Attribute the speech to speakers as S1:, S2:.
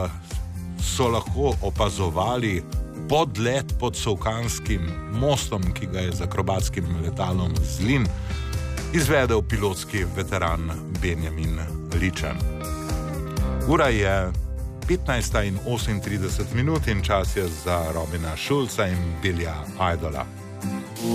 S1: so lahko opazovali podlet pod Solkanskim mostom, ki ga je z akrobatskim letalom Zlin izvedel pilotski veteran Benjamin Ličen. Ura je 15:38 in čas je za Robina Šulca in Billya Idola.